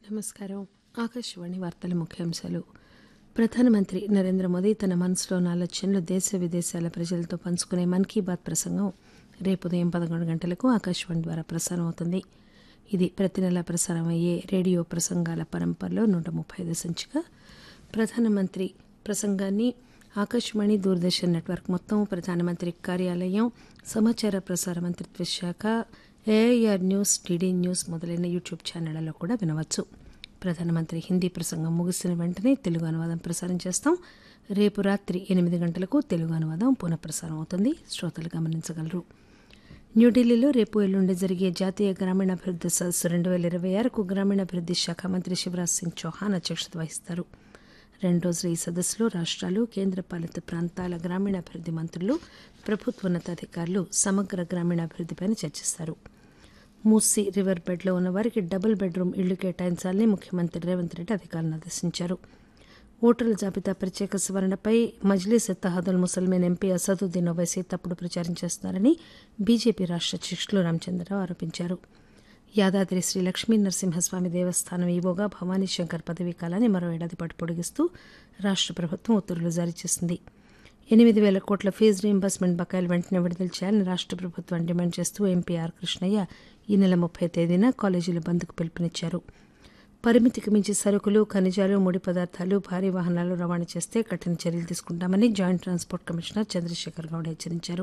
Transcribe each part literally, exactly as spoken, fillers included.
నమస్కారం. ఆకాశవాణి వార్తల ముఖ్యాంశాలు. ప్రధానమంత్రి నరేంద్ర మోదీ తన మనసులోని ఆలోచనలు దేశ విదేశాల ప్రజలతో పంచుకునే మన్ కీ బాత్ ప్రసంగం రేపు ఉదయం పదకొండు గంటలకు ఆకాశవాణి ద్వారా ప్రసారం అవుతుంది. ఇది ప్రతి నెలా ప్రసారం అయ్యే రేడియో ప్రసంగాల పరంపరలో నూట ముప్పై ఐదు సంచిక. ప్రధానమంత్రి ప్రసంగాన్ని ఆకాశవాణి, దూరదర్శన్ నెట్వర్క్ మొత్తం, ప్రధానమంత్రి కార్యాలయం, సమాచార ప్రసార మంత్రిత్వ శాఖ, ఏఐఆర్ న్యూస్, డీడీ న్యూస్ మొదలైన యూట్యూబ్ ఛానళ్లలో కూడా వినవచ్చు. ప్రధానమంత్రి హిందీ ప్రసంగం ముగిసిన వెంటనే తెలుగు అనువాదం ప్రసారం చేస్తాం. రేపు రాత్రి ఎనిమిది గంటలకు తెలుగు అనువాదం పునఃప్రసారం అవుతుంది. శ్రోతలు గమనించగలరు. న్యూఢిల్లీలో రేపు ఎల్లుండి జరిగే జాతీయ గ్రామీణాభివృద్ది సదస్సు రెండు వేల ఇరవై ఆరుకు గ్రామీణాభివృద్ది శాఖ మంత్రి శివరాజ్ సింగ్ చౌహాన్ అధ్యక్షత వహిస్తారు. రెండు రోజుల ఈ సదస్సులో రాష్ట్రాలు, కేంద్రపాలిత ప్రాంతాల గ్రామీణాభివృద్ది మంత్రులు, ప్రభుత్వోన్నతాధికారులు సమగ్ర గ్రామీణాభివృద్దిపై చర్చిస్తారు. మూసీ రివర్ బెడ్లో ఉన్న వారికి డబుల్ బెడ్రూమ్ ఇళ్లు కేటాయించాలని ముఖ్యమంత్రి రేవంత్ రెడ్డి అధికారులను ఆదేశించారు. ఓటర్ల జాబితా ప్రత్యేక సవరణపై మజ్లీస్ ఇత్తెహాదుల్ ముస్లిమీన్ ఎంపీ అసదుద్దీన్ ఓవైసీ తప్పుడు ప్రచారం చేస్తున్నారని బీజేపీ రాష్ట్ర అధ్యక్షులు రామచంద్రరావు ఆరోపించారు. యాదాద్రి శ్రీ లక్ష్మీ నరసింహస్వామి దేవస్థానం ఈవోగా భవానీ శంకర్ పదవీ కాలాన్ని మరో ఏడాది పాటు పొడిగిస్తూ రాష్ట్ర ప్రభుత్వం ఉత్తర్వులు జారీ చేసింది. ఎనిమిది వేల కోట్ల ఫీజు రీయింబర్స్మెంట్ బకాయిలు వెంటనే విడుదల చేయాలని రాష్ట్ర ప్రభుత్వాన్ని డిమాండ్ చేస్తూ ఎంపీ ఆర్ కృష్ణయ్య ఈ నెల ముప్పై తేదీన కాలేజీల బంద్కు పిలుపునిచ్చారు. పరిమితికి మించి సరుకులు, ఖనిజాలు, ముడి పదార్థాలు భారీ వాహనాలు రవాణా చేస్తే కఠిన చర్యలు తీసుకుంటామని joint transport commissioner Chandrasekhar Goud హెచ్చరించారు.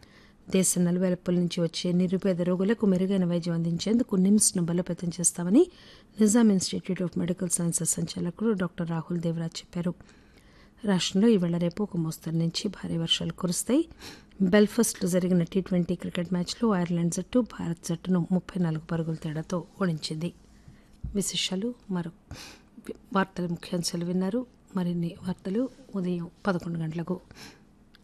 దేశం నలువైపుల నుంచి వచ్చే నిరుపేద రోగులకు మెరుగైన వైద్యం అందించేందుకు నిమ్స్ను బలోపేతం చేస్తామని Nizam institute of medical sciences సంచాలకులు డాక్టర్ రాహుల్ దేవరాజ్ చెప్పారు. రాష్ట్రంలో ఈవేళ రేపు ఒక మోస్తరు నుంచి భారీ వర్షాలు కురుస్తాయి. బెల్ఫాస్ట్లో జరిగిన టీ ట్వంటీ క్రికెట్ మ్యాచ్లో ఐర్లాండ్ జట్టు భారత్ జట్టును ముప్పై నాలుగు పరుగుల తేడాతో ఓడించింది. విశేషాలు మరో వార్తల ముఖ్యాంశాలు విన్నారు. మరిన్ని వార్తలు ఉదయం పదకొండు గంటలకు.